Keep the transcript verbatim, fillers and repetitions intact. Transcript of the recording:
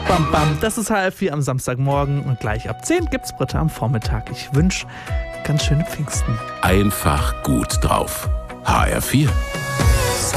Bam, bam. Das ist H R vier am Samstagmorgen und gleich ab zehn gibt's Britta am Vormittag. Ich wünsche ganz schöne Pfingsten. Einfach gut drauf. H R vier.